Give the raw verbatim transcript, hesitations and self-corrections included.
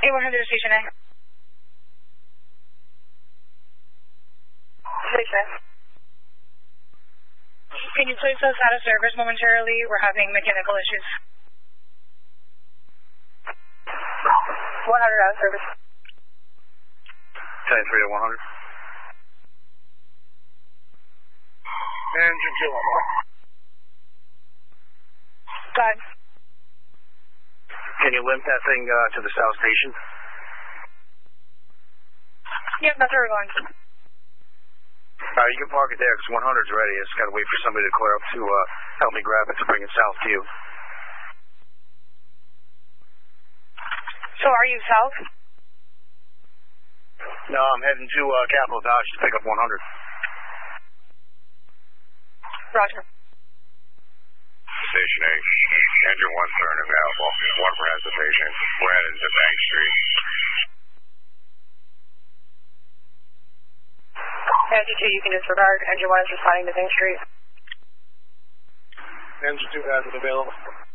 A one hundred Station A. Station A. Can you place us out of service momentarily? We're having mechanical issues. one hundred out of service. ten three to one hundred. Engine two. Go ahead. Can you limp that thing uh, to the south station? Yep, that's where we're going. Alright, you can park it there because one hundred's ready. I just got to wait for somebody to clear up to uh, help me grab it to bring it south to you. So are you south? No, I'm heading to uh, Capital Dodge to pick up one hundred. Roger. Station A, engine one turn available, one for hesitation. We're headed to Bank Street. Engine two, you can disregard. Engine one is responding to Bank Street. Engine two has it available.